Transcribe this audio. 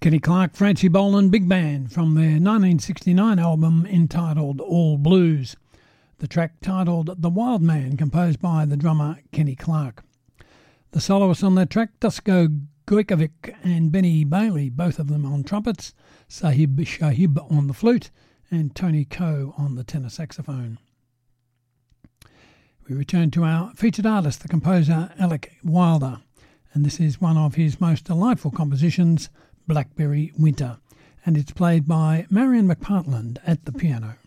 Kenny Clarke, Francie Boland Big Band from their 1969 album entitled All Blues. The track titled The Wild Man, composed by the drummer Kenny Clarke. The soloists on that track, Dusko Gojkovic and Benny Bailey, both of them on trumpets, Sahib Shahib on the flute, and Tony Coe on the tenor saxophone. We return to our featured artist, the composer Alec Wilder, and this is one of his most delightful compositions, Blackberry Winter, and it's played by Marion McPartland at the piano.